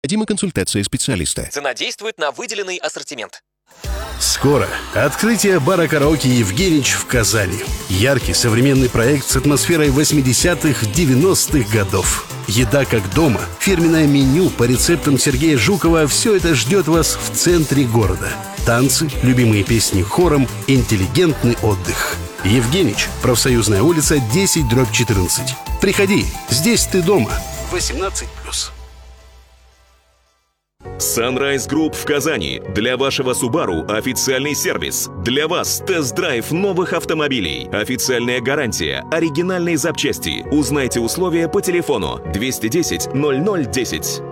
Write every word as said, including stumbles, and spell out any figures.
Необходима консультация специалиста. Цена действует на выделенный ассортимент. Скоро открытие бара караоке «Евгенич» в Казани. Яркий современный проект с атмосферой восьмидесятых-девяностых годов. Еда как дома, фирменное меню по рецептам Сергея Жукова — все это ждет вас в центре города. Танцы, любимые песни хором, интеллигентный отдых. «Евгенич», Профсоюзная улица, десять дробь четырнадцать. Приходи, здесь ты дома. восемнадцать плюс. Sunrise Group в Казани. Для вашего Subaru официальный сервис. Для вас тест-драйв новых автомобилей. Официальная гарантия. Оригинальные запчасти. Узнайте условия по телефону двести десять ноль ноль десять.